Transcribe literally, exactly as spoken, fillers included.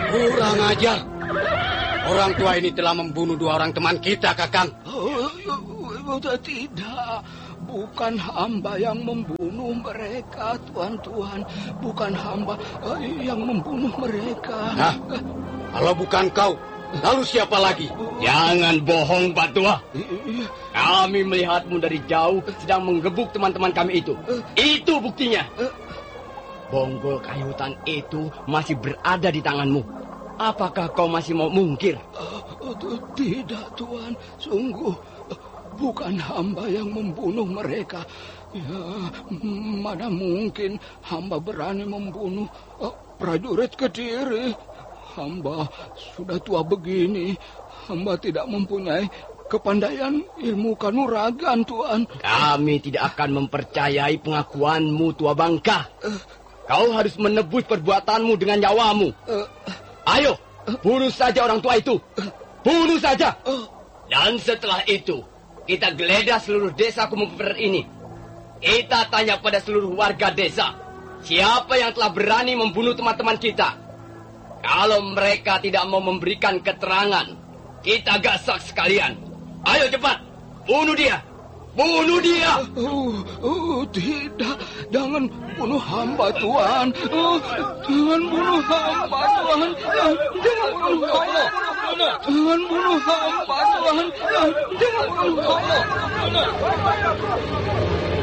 Kurang ajar. Orang tua ini telah membunuh dua orang teman kita, Kakang. Oh, tidak. Bukan hamba yang membunuh mereka, Tuan-Tuan. Bukan hamba yang membunuh mereka. Nah, kalau bukan kau, lalu siapa lagi? Jangan bohong, Pak Tua. Kami melihatmu dari jauh sedang menggebuk teman-teman kami itu. Itu buktinya. Bonggol kayu hutan itu masih berada di tanganmu. Apakah kau masih mau mungkir? Uh, tidak, Tuan. Sungguh, bukan hamba yang membunuh mereka. Ya, mana mungkin hamba berani membunuh uh, prajurit Kediri. Hamba sudah tua begini. Hamba tidak mempunyai kepandaian ilmu kanuragan, Tuan. Kami tidak akan mempercayai pengakuanmu, Tua Bangka. Uh, Kau harus menebus perbuatanmu dengan nyawamu. Uh, Ayo, bunuh saja orang tua itu. Bunuh saja. Dan setelah itu, kita geledah seluruh desa Kumemper ini. Kita tanya pada seluruh warga desa, siapa yang telah berani membunuh teman-teman kita. Kalau mereka tidak mau memberikan keterangan, kita gasak sekalian. Ayo cepat, bunuh dia. Bunuh dia. Oh, oh, tidak. Jangan bunuh hamba, Tuan. Oh, jangan bunuh hamba, Tuan. Jangan bunuh hamba. Jangan bunuh hamba, Tuan. Jangan bunuh hamba.